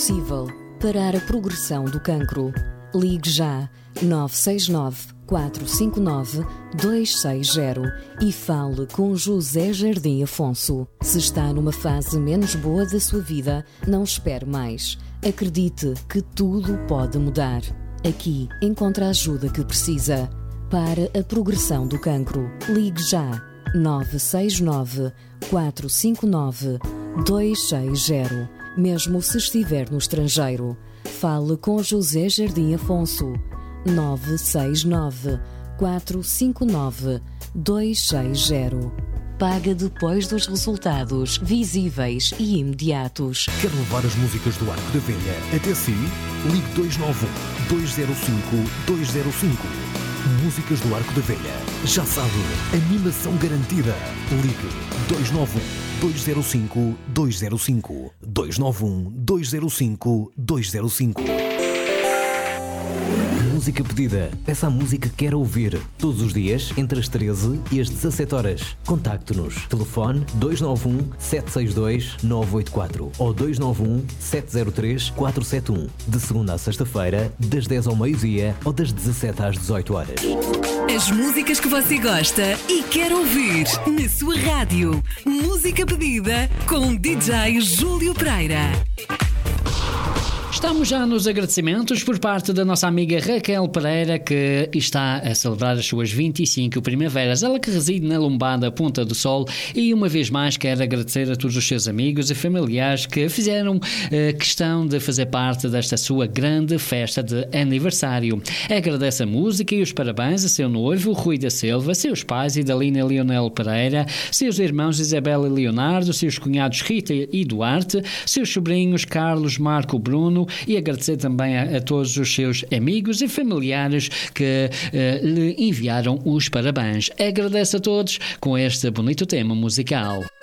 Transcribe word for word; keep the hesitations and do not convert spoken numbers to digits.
possível parar a progressão do cancro. Ligue já nove seis nove, quatro cinco nove, dois seis zero e fale com José Jardim Afonso. Se está numa fase menos boa da sua vida, não espere mais. Acredite que tudo pode mudar. Aqui encontra a ajuda que precisa. Para a progressão do cancro, ligue já nove seis nove, quatro cinco nove, dois seis zero. Mesmo se estiver no estrangeiro, fale com José Jardim Afonso. nove seis nove, quatro cinco nove, dois seis zero. Paga depois dos resultados visíveis e imediatos. Quer levar as músicas do Arco da Velha até si? Ligue dois nove um, dois zero cinco, dois zero cinco. Músicas do Arco da Velha. Já sabe, animação garantida. Ligue dois nove um, dois zero cinco, dois zero cinco. dois nove um, dois zero cinco, dois zero cinco. Música pedida. Peça a música que quer ouvir. Todos os dias, entre as treze e as dezassete horas. Contacte-nos. Telefone dois nove um, sete seis dois, nove oito quatro ou dois nove um, sete zero três, quatro sete um. De segunda a sexta-feira, das dez ao meio-dia ou das dezassete às dezoito horas. As músicas que você gosta e quer ouvir na sua rádio. Música pedida com D J Júlio Pereira. Estamos já nos agradecimentos por parte da nossa amiga Raquel Pereira, que está a celebrar as suas vinte e cinco primaveras. Ela que reside na Lombada Ponta do Sol e uma vez mais quer agradecer a todos os seus amigos e familiares que fizeram eh, questão de fazer parte desta sua grande festa de aniversário. Agradece a música e os parabéns a seu noivo Rui da Silva, seus pais Idalina e Leonel Pereira, seus irmãos Isabela e Leonardo, seus cunhados Rita e Duarte, seus sobrinhos Carlos, Marco, Bruno, e agradecer também a, a todos os seus amigos e familiares que uh, lhe enviaram os parabéns. Agradece a todos com este bonito tema musical.